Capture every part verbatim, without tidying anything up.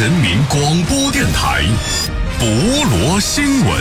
人民广播电台博罗新闻。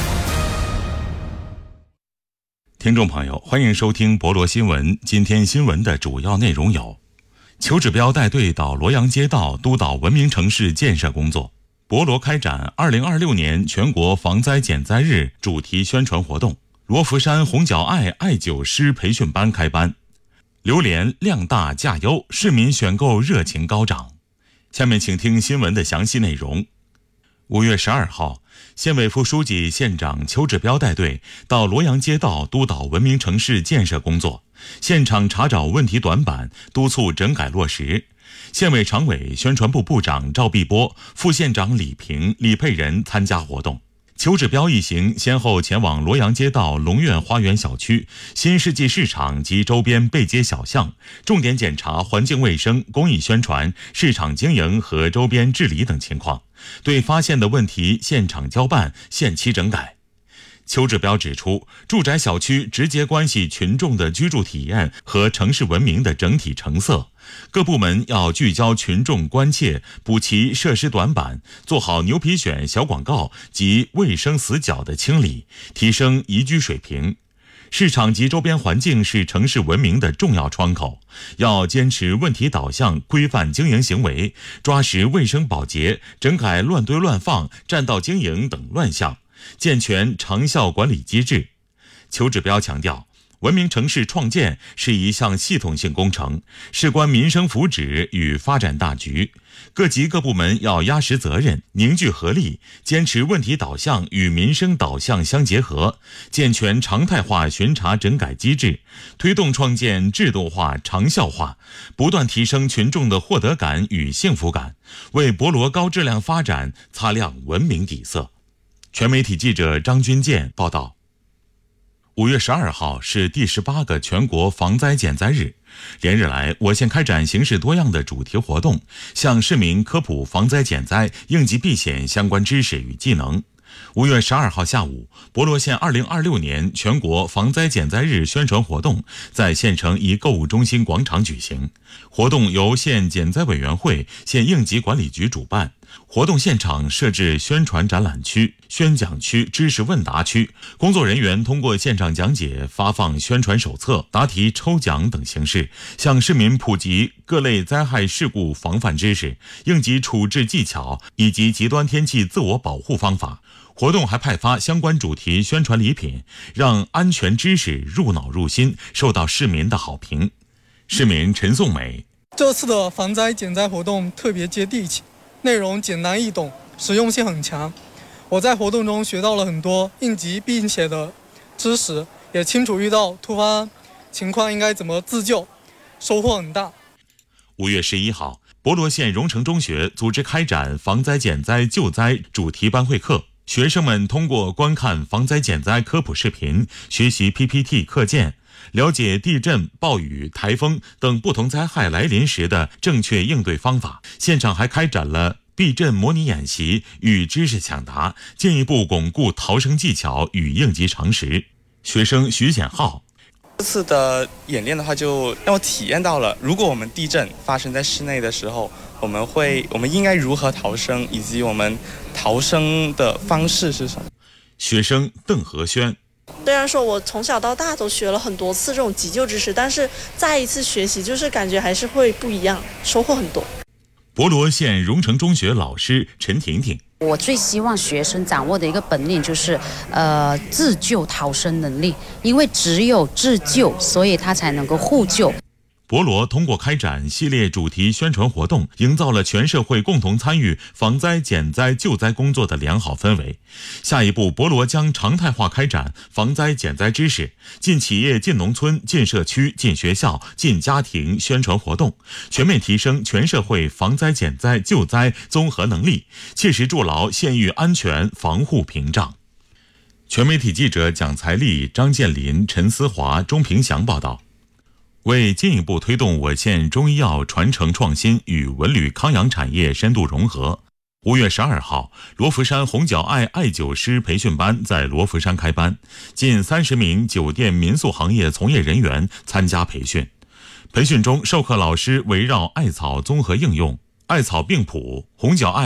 听众朋友，欢迎收听博罗新闻。今天新闻的主要内容有：邱指标带队到罗阳街道督导文明城市建设工作；博罗开展二零二六年全国防灾减灾日主题宣传活动；罗浮山红角爱艾灸师培训班开班；榴莲量大价优，市民选购热情高涨。下面请听新闻的详细内容。五月十二号，县委副书记、县长邱指标带队到罗阳街道督导文明城市建设工作，现场查找问题短板，督促整改落实。县委常委、宣传部部长赵碧波、副县长李平、李佩仁参加活动。邱指标一行先后前往罗阳街道龙苑花园小区、新世纪市场及周边背街小巷，重点检查环境卫生、公益宣传、市场经营和周边治理等情况，对发现的问题现场交办、限期整改。邱指标指出，住宅小区直接关系群众的居住体验和城市文明的整体成色，各部门要聚焦群众关切，补齐设施短板，做好牛皮癣小广告及卫生死角的清理，提升宜居水平。市场及周边环境是城市文明的重要窗口，要坚持问题导向，规范经营行为，抓实卫生保洁，整改乱堆乱放、占道经营等乱象，健全长效管理机制。邱指标强调，文明城市创建是一项系统性工程，事关民生福祉与发展大局，各级各部门要压实责任，凝聚合力，坚持问题导向与民生导向相结合，健全常态化巡查整改机制，推动创建制度化、长效化，不断提升群众的获得感与幸福感，为博罗高质量发展擦亮文明底色。全媒体记者张军健报道。五月十二号是第十八个全国防灾减灾日，连日来，我县开展形式多样的主题活动，向市民科普防灾减灾、应急避险相关知识与技能。五月十二号下午，博罗县二零二六年全国防灾减灾日宣传活动在县城一购物中心广场举行。活动由县减灾委员会、县应急管理局主办。活动现场设置宣传展览区、宣讲区、知识问答区，工作人员通过现场讲解、发放宣传手册、答题抽奖等形式，向市民普及各类灾害事故防范知识、应急处置技巧以及极端天气自我保护方法。活动还派发相关主题宣传礼品，让安全知识入脑入心，受到市民的好评。市民陈颂美： 这次的防灾减灾活动特别接地气，内容简单易懂，实用性很强。我在活动中学到了很多应急避险的知识，也清楚遇到突发情况应该怎么自救，收获很大。 五月十一号，博罗县荣成中学组织开展防灾减灾救灾主题班会课，学生们通过观看防灾减灾科普视频，学习 P P T 课件，了解地震、暴雨、台风等不同灾害来临时的正确应对方法。现场还开展了避震模拟演习与知识抢答，进一步巩固逃生技巧与应急常识。学生徐显浩： 这次的演练的话，就让我体验到了，如果我们地震发生在室内的时候，我们会我们应该如何逃生，以及我们逃生的方式是什么。 学生邓和轩： 虽然说我从小到大都学了很多次这种急救知识，但是再一次学习就是感觉还是会不一样，收获很多。 博罗县荣成中学老师陈婷婷： 我最希望学生掌握的一个本领就是呃自救逃生能力，因为只有自救，所以他才能够互救。 博罗通过开展系列主题宣传活动，营造了全社会共同参与防灾减灾救灾工作的良好氛围。下一步，博罗将常态化开展防灾减灾知识进企业、进农村、进社区、进学校、进家庭宣传活动，全面提升全社会防灾减灾救灾综合能力，切实筑牢县域安全防护屏障。全媒体记者蒋才丽、张建林、陈思华、钟平祥报道。为进一步推动我县中医药传承创新与文旅康养产业深度融合，五月十二号，罗浮山红角爱艾灸师培训班在罗浮山开班，近三十名酒店民宿行业从业人员参加培训。培训中，授课老师围绕艾草综合应用、艾草病谱、红角艾